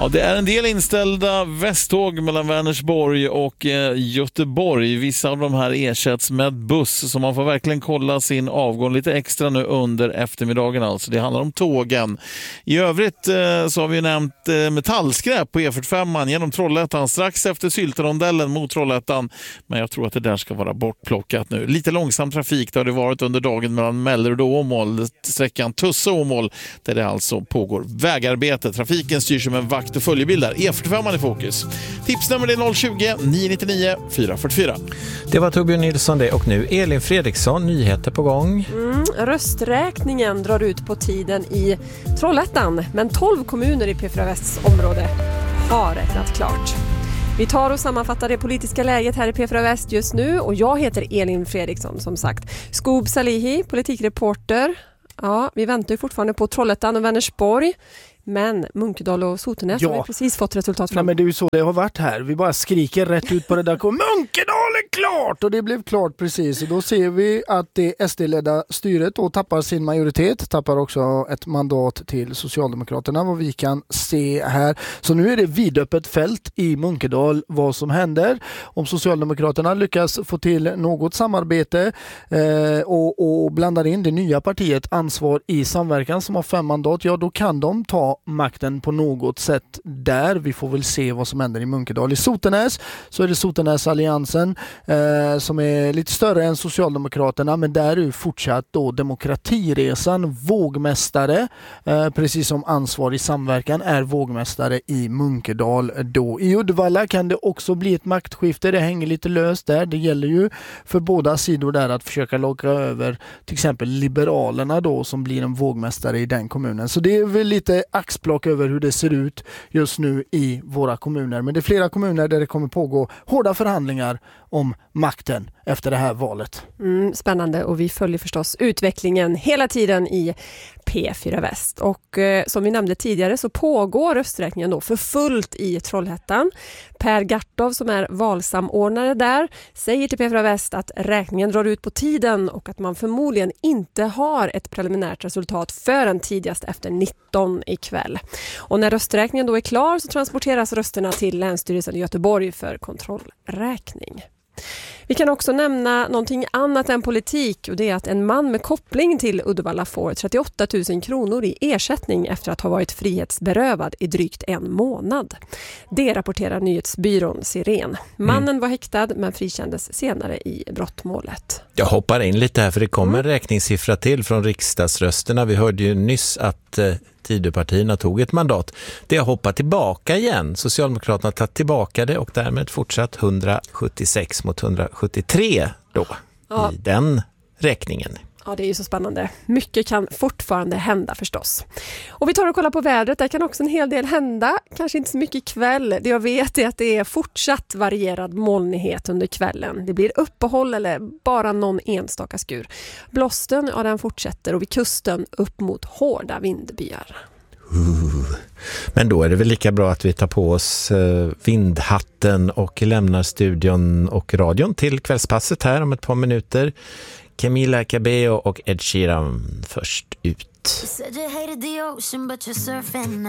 Ja, det är en del inställda västtåg mellan Vänersborg och Göteborg. Vissa av de här ersätts med buss, så man får verkligen kolla sin avgång lite extra nu under eftermiddagen. Alltså. Det handlar om tågen. I övrigt så har vi nämnt metallskräp på E45 genom Trollhättan strax efter Sylterondellen mot Trollhättan. Men jag tror att det där ska vara bortplockat nu. Lite långsam trafik har det varit under dagen mellan Mellerud och Åmål, sträckan Tusse-Åmål, där det alltså pågår vägarbete. Trafiken styrs som en vakt och följebil där. E45 i fokus. Tipsnummer är 020-999 444. Det var Torbjörn Nilsson det, och nu Elin Fredriksson, nyheter på gång. Rösträkningen drar ut på tiden i Trollhättan, men 12 kommuner i P4 Västs område har räknat klart. Vi tar och sammanfattar det politiska läget här i P4 Väst just nu, och jag heter Elin Fredriksson som sagt. Skoob Salihi, politikreporter. Ja, vi väntar ju fortfarande på Trollhättan och Vänersborg. Men Munkedal och Sotenäs har vi precis fått resultat från. Nej, men det är ju så det har varit här. Vi bara skriker rätt ut på det där. Munkedal är klart! Och det blev klart precis. Och då ser vi att det SD-ledda styret då tappar sin majoritet. Tappar också ett mandat till Socialdemokraterna, vad vi kan se här. Så nu är det vidöppet fält i Munkedal vad som händer. Om Socialdemokraterna lyckas få till något samarbete och blandar in det nya partiet Ansvar i samverkan som har 5 mandat, ja då kan de ta makten på något sätt där. Vi får väl se vad som händer i Munkedal. I Sotenäs så är det Sotenäs-alliansen som är lite större än Socialdemokraterna, men där är fortsatt då demokratiresan vågmästare, precis som Ansvar i samverkan är vågmästare i Munkedal då. I Uddevalla kan det också bli ett maktskifte. Det hänger lite löst där. Det gäller ju för båda sidor där att försöka locka över till exempel Liberalerna då, som blir en vågmästare i den kommunen. Så det är väl lite axplock över hur det ser ut just nu i våra kommuner. Men det är flera kommuner där det kommer pågå hårda förhandlingar om makten efter det här valet. Spännande, och vi följer förstås utvecklingen hela tiden i P4 Väst. Och som vi nämnde tidigare så pågår rösträkningen då för fullt i Trollhättan. Per Gartov som är valsamordnare där säger till P4 Väst att räkningen drar ut på tiden och att man förmodligen inte har ett preliminärt resultat förrän tidigast efter 19 ikväll. Och när rösträkningen då är klar så transporteras rösterna till Länsstyrelsen i Göteborg för kontrollräkning. Vi kan också nämna någonting annat än politik, och det är att en man med koppling till Uddevalla får 38 000 kronor i ersättning efter att ha varit frihetsberövad i drygt 1 månad. Det rapporterar nyhetsbyrån Siren. Mannen var häktad men frikändes senare i brottmålet. Jag hoppar in lite här för det kommer en räkningssiffra till från riksdagsrösterna. Vi hörde ju nyss att Tidöpartierna tog ett mandat. Det har hoppat tillbaka igen. Socialdemokraterna har tagit tillbaka det och därmed fortsatt 176 mot 173 då i den räkningen. Ja, det är ju så spännande. Mycket kan fortfarande hända förstås. Och vi tar och kollar på vädret. Där kan också en hel del hända. Kanske inte så mycket ikväll. Det jag vet är att det är fortsatt varierad molnighet under kvällen. Det blir uppehåll eller bara någon enstaka skur. Blåsten, ja, den fortsätter, och vid kusten upp mot hårda vindbyar. Men då är det väl lika bra att vi tar på oss vindhatten och lämnar studion och radion till kvällspasset här om ett par minuter. Camila Cabello och Ed Sheeran först ut.